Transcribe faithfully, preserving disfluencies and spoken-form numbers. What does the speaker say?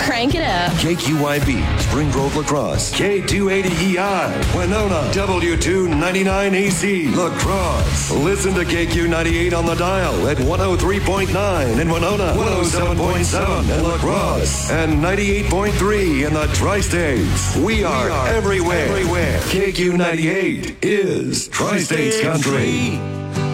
Crank it up. K Q I B, Spring Grove Lacrosse. K two eighty E I, Winona. W two ninety-nine A C, Lacrosse. Listen to K Q ninety-eight on the dial at one oh three point nine in Winona, one oh seven point seven in Lacrosse, and ninety-eight point three in the Tri-States. We are, we are everywhere. everywhere. K Q ninety-eight is Tri-States Country.